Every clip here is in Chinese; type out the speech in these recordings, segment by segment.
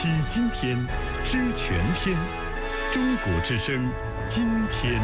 惜今天，知全天。中国之声，今天。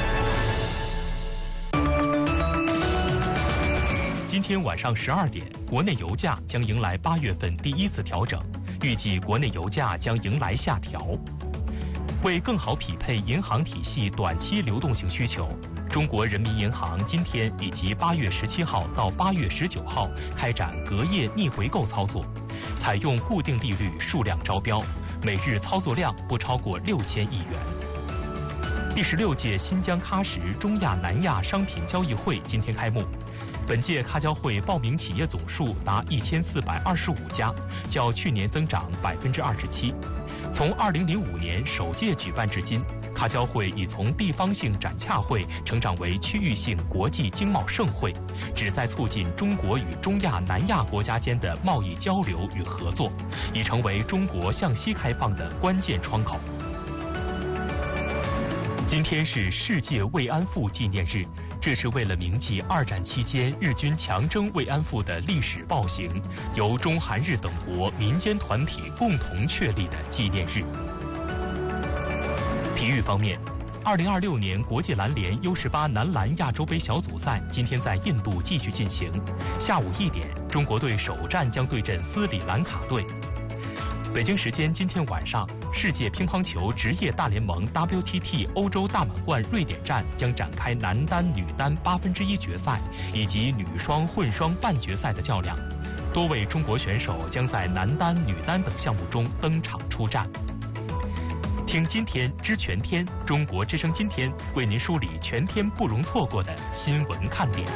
今天晚上12点，国内油价将迎来8月份第一次调整，预计国内油价将迎来下调。为更好匹配银行体系短期流动性需求，中国人民银行今天以及8月17号到8月19号开展隔夜逆回购操作，采用固定利率数量招标，每日操作量不超过6000亿元。第16届新疆喀什中亚南亚商品交易会今天开幕。本届喀交会报名企业总数达1425家，较去年增长27%。从2005年首届举办至今，喀交会已从地方性展洽会成长为区域性国际经贸盛会，旨在促进中国与中亚南亚国家间的贸易交流与合作，已成为中国向西开放的关键窗口。今天是世界慰安妇纪念日，这是为了铭记2战期间日军强征慰安妇的历史暴行，由中韩日等国民间团体共同确立的纪念日。体育方面，2026年国际篮联 U18 男篮亚洲杯小组赛今天在印度继续进行，下午1点，中国队首战将对阵斯里兰卡队。北京时间今天晚上，世界乒乓球职业大联盟 WTT 欧洲大满贯瑞典站将展开男单、女单1/8决赛以及女双、混双半决赛的较量，多位中国选手将在男单、女单等项目中登场出战。听今天知全天，中国之声今天为您梳理全天不容错过的新闻看点。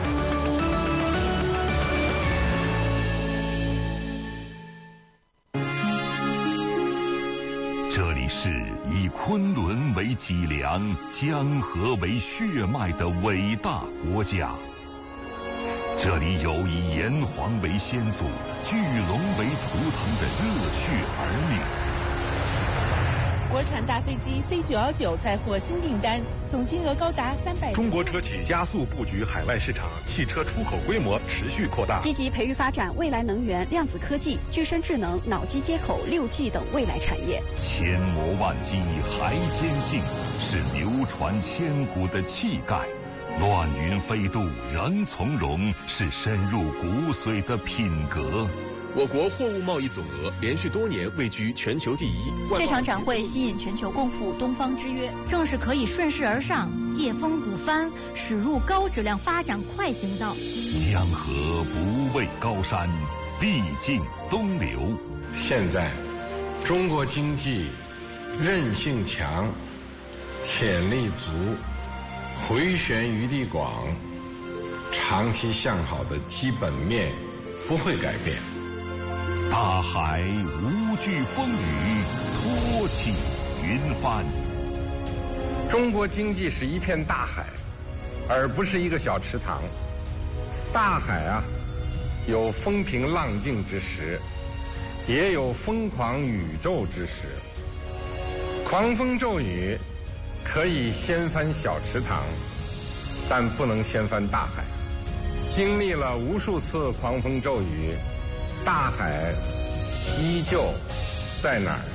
这里是以昆仑为脊梁、江河为血脉的伟大国家。这里有以炎黄为先祖、巨龙为图腾的热血儿女。 国产大飞机 C919 再获新订单，总金额高达300。 中国车企加速布局海外市场，汽车出口规模持续扩大， 积极培育发展未来能源、量子科技、具身智能、脑机接口、6G 等未来产业。 千磨万击还坚劲，是流传千古的气概；乱云飞渡仍从容，是深入骨髓的品格。 我国货物贸易总额连续多年位居全球第一。 这场展会吸引全球共赴东方之约， 正是可以顺势而上，借风鼓帆，驶入高质量发展快行道。 江河不畏高山，必尽东流。 现在，中国经济韧性强，潜力足，回旋余地广，长期向好的基本面不会改变。 大海无惧风雨，托起云帆。 中国经济是一片大海，而不是一个小池塘。大海啊，有风平浪静之时，也有疯狂宇宙之时。狂风骤雨可以掀翻小池塘，但不能掀翻大海。经历了无数次狂风骤雨，大海依旧在哪儿？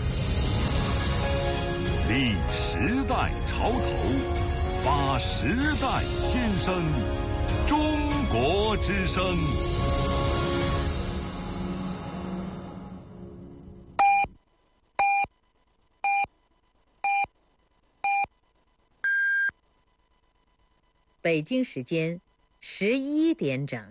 立时代潮头，发时代先声，中国之声。 北京时间11点整。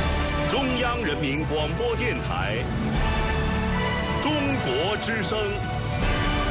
中央人民广播电台，中国之声。